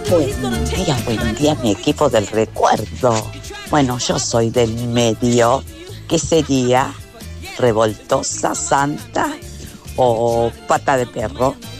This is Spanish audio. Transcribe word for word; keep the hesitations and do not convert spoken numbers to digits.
Buen día, buen día, mi equipo del recuerdo. Bueno, yo soy del medio, que sería revoltosa, santa o pata de perro.